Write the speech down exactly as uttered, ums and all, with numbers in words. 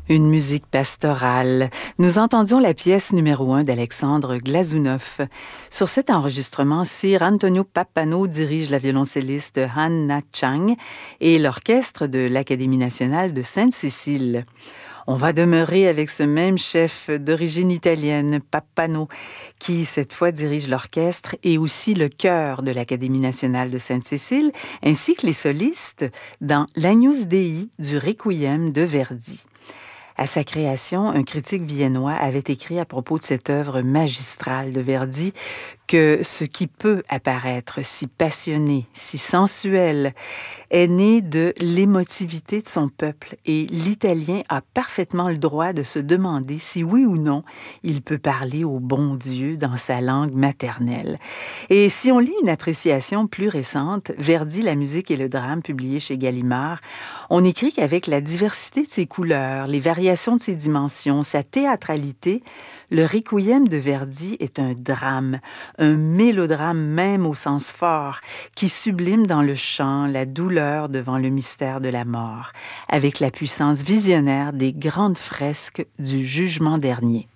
Une musique pastorale. Nous entendions la pièce numéro un d'Alexandre Glazunov. Sur cet enregistrement, Sir Antonio Pappano dirige la violoncelliste Hanna Chang et l'orchestre de l'Académie nationale de Sainte-Cécile. On va demeurer avec ce même chef d'origine italienne, Pappano, qui cette fois dirige l'orchestre et aussi le chœur de l'Académie nationale de Sainte-Cécile, ainsi que les solistes dans l'Agnus Dei du Requiem de Verdi. À sa création, un critique viennois avait écrit à propos de cette œuvre magistrale de Verdi que ce qui peut apparaître si passionné, si sensuel, est né de l'émotivité de son peuple et l'Italien a parfaitement le droit de se demander si oui ou non il peut parler au bon Dieu dans sa langue maternelle. Et si on lit une appréciation plus récente, Verdi, la musique et le drame, publié chez Gallimard, on écrit qu'avec la diversité de ses couleurs, les variations de ses dimensions, sa théâtralité, le Requiem de Verdi est un drame, un mélodrame même au sens fort, qui sublime dans le chant la douleur devant le mystère de la mort, avec la puissance visionnaire des grandes fresques du jugement dernier.